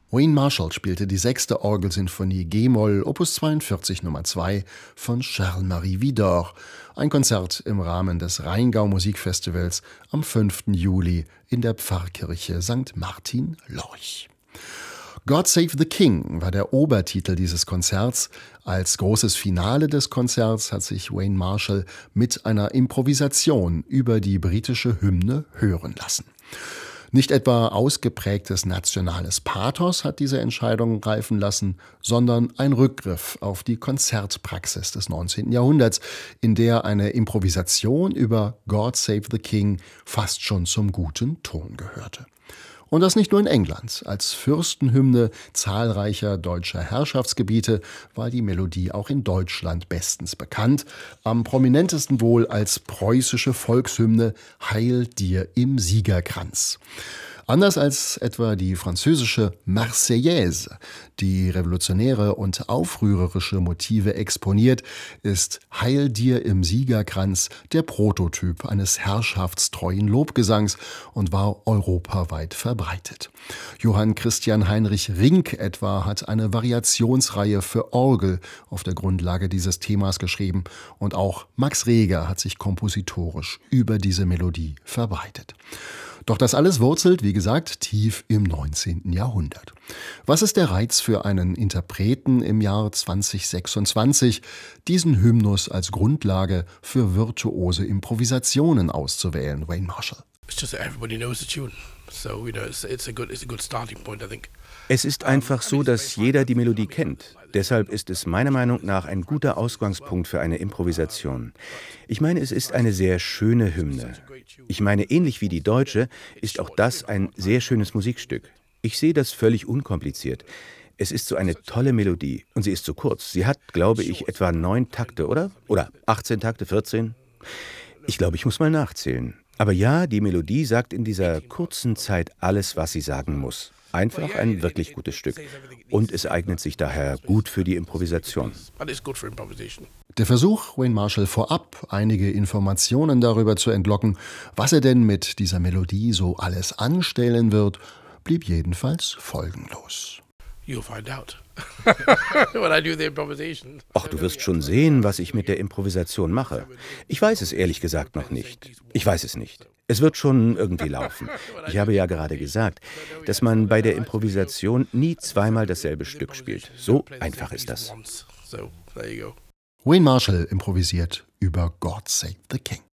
Wayne Marshall spielte die 6. Orgelsinfonie G-Moll Opus 42 Nummer 2 von Charles-Marie Widor. Ein Konzert im Rahmen des Rheingau Musikfestivals am 5. Juli in der Pfarrkirche St. Martin Lorch. God Save the King war der Obertitel dieses Konzerts. Als großes Finale des Konzerts hat sich Wayne Marshall mit einer Improvisation über die britische Hymne hören lassen. Nicht etwa ausgeprägtes nationales Pathos hat diese Entscheidung reifen lassen, sondern ein Rückgriff auf die Konzertpraxis des 19. Jahrhunderts, in der eine Improvisation über God Save the King fast schon zum guten Ton gehörte. Und das nicht nur in England. Als Fürstenhymne zahlreicher deutscher Herrschaftsgebiete war die Melodie auch in Deutschland bestens bekannt. Am prominentesten wohl als preußische Volkshymne Heil dir im Siegerkranz. Anders als etwa die französische Marseillaise, die revolutionäre und aufrührerische Motive exponiert, ist Heil dir im Siegerkranz der Prototyp eines herrschaftstreuen Lobgesangs und war europaweit verbreitet. Johann Christian Heinrich Rinck etwa hat eine Variationsreihe für Orgel auf der Grundlage dieses Themas geschrieben und auch Max Reger hat sich kompositorisch über diese Melodie verbreitet. Doch das alles wurzelt, wie gesagt, tief im 19. Jahrhundert. Was ist der Reiz für einen Interpreten im Jahr 2026, diesen Hymnus als Grundlage für virtuose Improvisationen auszuwählen, Wayne Marshall? Es ist einfach so, dass jeder die Melodie kennt. Deshalb ist es meiner Meinung nach ein guter Ausgangspunkt für eine Improvisation. Ich meine, es ist eine sehr schöne Hymne. Ich meine, ähnlich wie die deutsche ist auch das ein sehr schönes Musikstück. Ich sehe das völlig unkompliziert. Es ist so eine tolle Melodie und sie ist so kurz. Sie hat, glaube ich, etwa 9 Takte, oder? Oder 18 Takte, 14? Ich glaube, ich muss mal nachzählen. Aber ja, die Melodie sagt in dieser kurzen Zeit alles, was sie sagen muss. Einfach ein wirklich gutes Stück. Und es eignet sich daher gut für die Improvisation. Der Versuch, Wayne Marshall vorab einige Informationen darüber zu entlocken, was er denn mit dieser Melodie so alles anstellen wird, blieb jedenfalls folgenlos. Ach, du wirst schon sehen, was ich mit der Improvisation mache. Ich weiß es ehrlich gesagt noch nicht. Ich weiß es nicht. Es wird schon irgendwie laufen. Ich habe ja gerade gesagt, dass man bei der Improvisation nie zweimal dasselbe Stück spielt. So einfach ist das. Wayne Marshall improvisiert über God Save the King.